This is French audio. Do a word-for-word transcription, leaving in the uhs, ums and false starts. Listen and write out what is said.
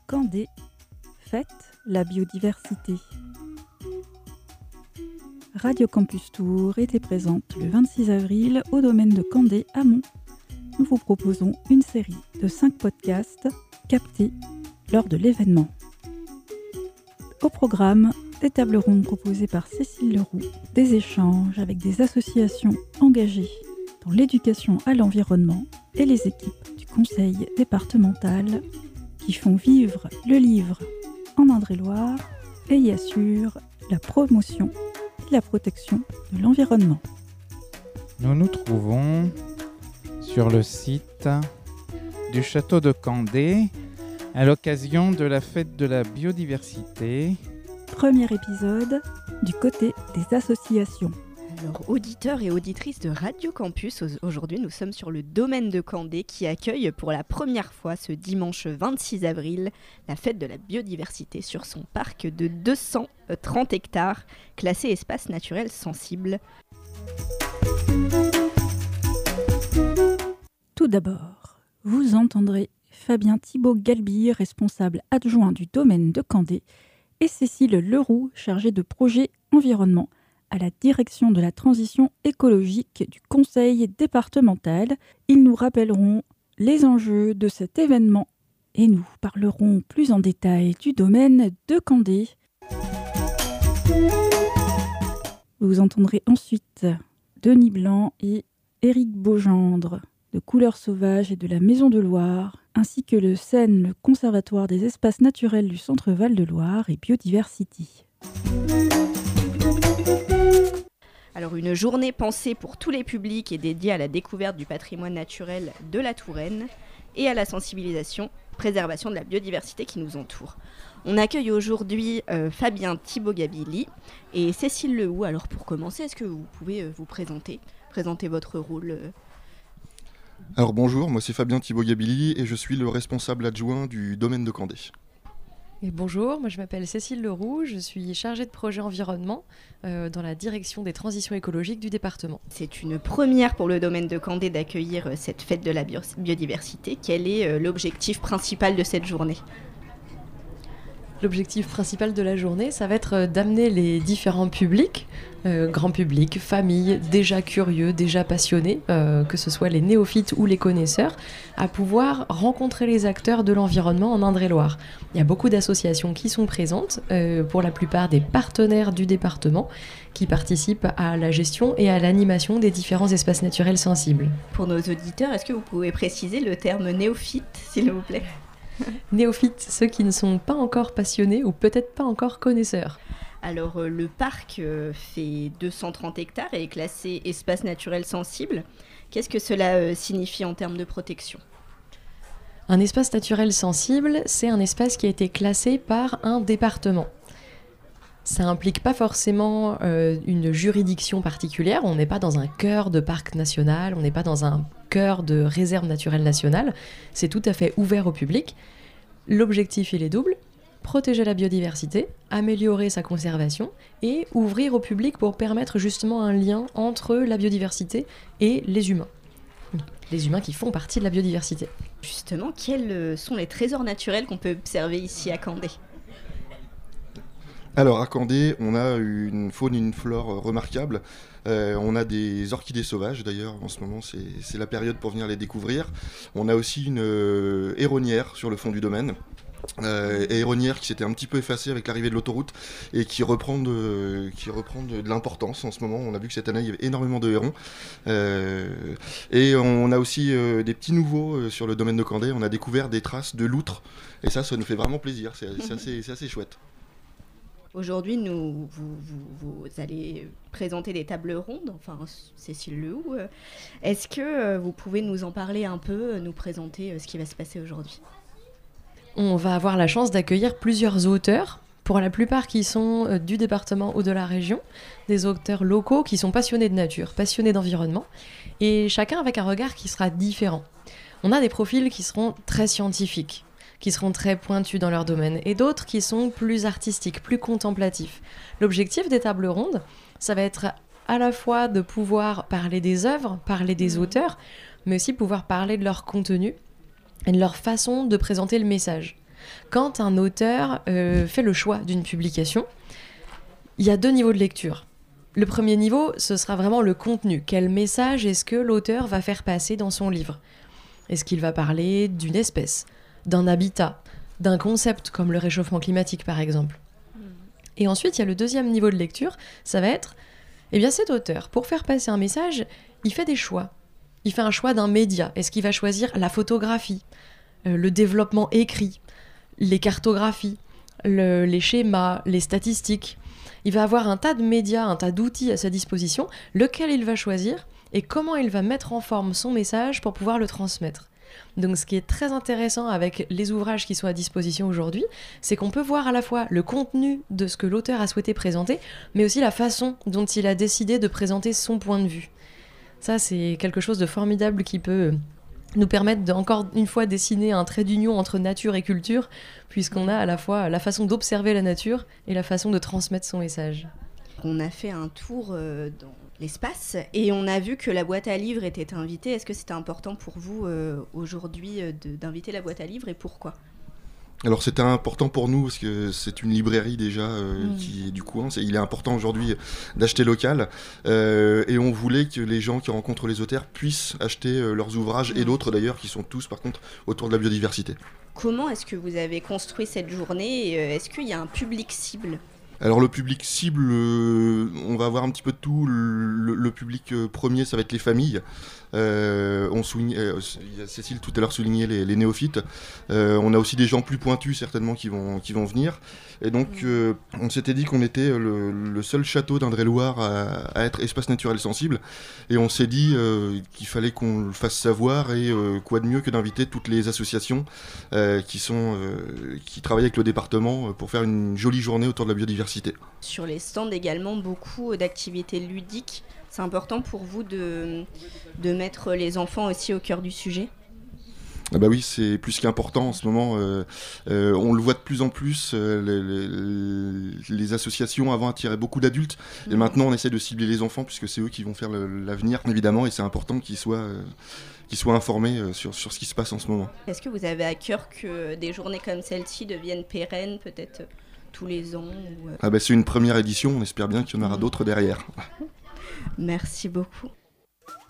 Candé, fête la biodiversité. Radio Campus Tours était présente le vingt-six avril au domaine de Candé à Mont. Nous vous proposons une série de cinq podcasts captés lors de l'événement. Au programme, des tables rondes proposées par Cécile Leroux, des échanges avec des associations engagées dans l'éducation à l'environnement et les équipes du conseil départemental qui font vivre le livre en Indre-et-Loire et y assurent la promotion et la protection de l'environnement. Nous nous trouvons sur le site du château de Candé à l'occasion de la fête de la biodiversité. Premier épisode du côté des associations. Alors, auditeurs et auditrices de Radio Campus, aujourd'hui nous sommes sur le domaine de Candé qui accueille pour la première fois ce dimanche vingt-six avril la fête de la biodiversité sur son parc de deux cent trente hectares, classé espace naturel sensible. Tout d'abord, vous entendrez Fabien Thibault-Galby, responsable adjoint du domaine de Candé, et Cécile Leroux, chargée de projet environnement à la direction de la transition écologique du conseil départemental. Ils nous rappelleront les enjeux de cet événement et nous parlerons plus en détail du domaine de Candé. Vous entendrez ensuite Denis Blanc et Éric Beaugendre de Couleurs Sauvages et de la Maison de Loire, ainsi que le C E N, le Conservatoire des espaces naturels du Centre Val-de-Loire et Biodiversity. Alors une journée pensée pour tous les publics et dédiée à la découverte du patrimoine naturel de la Touraine et à la sensibilisation, préservation de la biodiversité qui nous entoure. On accueille aujourd'hui euh, Fabien Thibault-Galby et Cécile Leroux. Alors pour commencer, est-ce que vous pouvez euh, vous présenter, présenter votre rôle euh... Alors bonjour, moi c'est Fabien Thibault-Galby et je suis le responsable adjoint du domaine de Candé. Et bonjour, moi je m'appelle Cécile Leroux, je suis chargée de projet environnement euh, dans la direction des transitions écologiques du département. C'est une première pour le domaine de Candé d'accueillir euh, cette fête de la bio- biodiversité. Quel est euh, l'objectif principal de cette journée ? L'objectif principal de la journée, ça va être euh, d'amener les différents publics, euh, grand public, familles, déjà curieux, déjà passionnés, euh, que ce soit les néophytes ou les connaisseurs, à pouvoir rencontrer les acteurs de l'environnement en Indre-et-Loire. Il y a beaucoup d'associations qui sont présentes, euh, pour la plupart des partenaires du département, qui participent à la gestion et à l'animation des différents espaces naturels sensibles. Pour nos auditeurs, est-ce que vous pouvez préciser le terme néophyte, s'il vous plaît ? Néophytes, ceux qui ne sont pas encore passionnés ou peut-être pas encore connaisseurs. Alors euh, le parc euh, fait deux cent trente hectares et est classé espace naturel sensible. Qu'est-ce que cela euh, signifie en termes de protection ? Un espace naturel sensible, c'est un espace qui a été classé par un département. Ça implique pas forcément euh, une juridiction particulière, on n'est pas dans un cœur de parc national, on n'est pas dans un cœur de réserve naturelle nationale, c'est tout à fait ouvert au public. L'objectif, il est double, protéger la biodiversité, améliorer sa conservation et ouvrir au public pour permettre justement un lien entre la biodiversité et les humains. Les humains qui font partie de la biodiversité. Justement, quels sont les trésors naturels qu'on peut observer ici à Candé ? Alors à Candé, on a une faune et une flore remarquables. Euh, on a des orchidées sauvages d'ailleurs, en ce moment c'est, c'est la période pour venir les découvrir. On a aussi une euh, héronnière sur le fond du domaine. Euh, et héronnière qui s'était un petit peu effacée avec l'arrivée de l'autoroute et qui reprend, de, qui reprend de, de l'importance en ce moment. On a vu que cette année il y avait énormément de hérons. Euh, et on a aussi euh, des petits nouveaux euh, sur le domaine de Candé. On a découvert des traces de loutres et ça, ça nous fait vraiment plaisir. C'est, c'est, assez, c'est assez chouette. Aujourd'hui, nous, vous, vous, vous allez présenter des tables rondes, enfin Cécile Leroux. Est-ce que vous pouvez nous en parler un peu, nous présenter ce qui va se passer aujourd'hui ? On va avoir la chance d'accueillir plusieurs auteurs, pour la plupart qui sont du département ou de la région, des auteurs locaux qui sont passionnés de nature, passionnés d'environnement, et chacun avec un regard qui sera différent. On a des profils qui seront très scientifiques, qui seront très pointus dans leur domaine, et d'autres qui sont plus artistiques, plus contemplatifs. L'objectif des tables rondes, ça va être à la fois de pouvoir parler des œuvres, parler des auteurs, mais aussi pouvoir parler de leur contenu et de leur façon de présenter le message. quand un auteur euh, fait le choix d'une publication, il y a deux niveaux de lecture. Le premier niveau, ce sera vraiment le contenu. Quel message est-ce que l'auteur va faire passer dans son livre ? Est-ce qu'il va parler d'une espèce, d'un habitat, d'un concept comme le réchauffement climatique par exemple ? Et ensuite, il y a le deuxième niveau de lecture, ça va être, eh bien cet auteur, pour faire passer un message, il fait des choix. Il fait un choix d'un média. Est-ce qu'il va choisir la photographie, euh, le développement écrit, les cartographies, le, les schémas, les statistiques ? Il va avoir un tas de médias, un tas d'outils à sa disposition, lequel il va choisir et comment il va mettre en forme son message pour pouvoir le transmettre. Donc ce qui est très intéressant avec les ouvrages qui sont à disposition aujourd'hui, c'est qu'on peut voir à la fois le contenu de ce que l'auteur a souhaité présenter, mais aussi la façon dont il a décidé de présenter son point de vue. Ça, c'est quelque chose de formidable qui peut nous permettre de, encore une fois, dessiner un trait d'union entre nature et culture, puisqu'on a à la fois la façon d'observer la nature et la façon de transmettre son message. On a fait un tour euh, dans l'espace et on a vu que la boîte à livres était invitée. Est-ce que c'était important pour vous euh, aujourd'hui euh, de, d'inviter la boîte à livres et pourquoi ? Alors c'était important pour nous parce que c'est une librairie déjà euh, mmh. qui est du coin. C'est, il est important aujourd'hui d'acheter local euh, et on voulait que les gens qui rencontrent les auteurs puissent acheter euh, leurs ouvrages mmh. et d'autres d'ailleurs qui sont tous par contre autour de la biodiversité. Comment est-ce que vous avez construit cette journée et, euh, est-ce qu'il y a un public cible ? Alors le public cible, euh, on va avoir un petit peu de tout. Le, le public euh, premier, ça va être les familles. Euh, on souligne, euh, Cécile tout à l'heure soulignait les, les néophytes. Euh, on a aussi des gens plus pointus certainement qui vont, qui vont venir. Et donc euh, on s'était dit qu'on était le, le seul château d'Indre-et-Loire à, à être espace naturel sensible. Et on s'est dit euh, qu'il fallait qu'on le fasse savoir et euh, quoi de mieux que d'inviter toutes les associations euh, qui, sont, euh, qui travaillent avec le département pour faire une jolie journée autour de la biodiversité. Sur les stands également, beaucoup d'activités ludiques. C'est important pour vous de, de mettre les enfants aussi au cœur du sujet ? Ah bah oui, c'est plus qu'important en ce moment. Euh, euh, on le voit de plus en plus. Euh, les, les, les associations avant attiraient beaucoup d'adultes. Mmh. Et maintenant, on essaie de cibler les enfants puisque c'est eux qui vont faire le, l'avenir, évidemment. Et c'est important qu'ils soient, euh, qu'ils soient informés euh, sur, sur ce qui se passe en ce moment. Est-ce que vous avez à cœur que des journées comme celle-ci deviennent pérennes, peut-être tous les ans ou... Ah bah c'est une première édition. On espère bien qu'il y en aura mmh. d'autres derrière. Merci beaucoup.